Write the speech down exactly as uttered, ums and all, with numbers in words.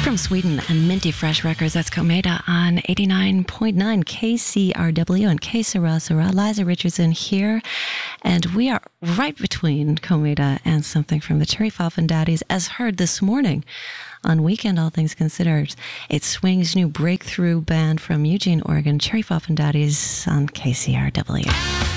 From Sweden and Minty Fresh Records, that's Komeda on eighty-nine point nine K C R W and K Sarah Sarah. Liza Richardson here, and we are right between Komeda and something from the Cherry Poppin' Daddies, as heard this morning on Weekend All Things Considered. It's Swing's new breakthrough band from Eugene, Oregon, Cherry Poppin' Daddies on K C R W.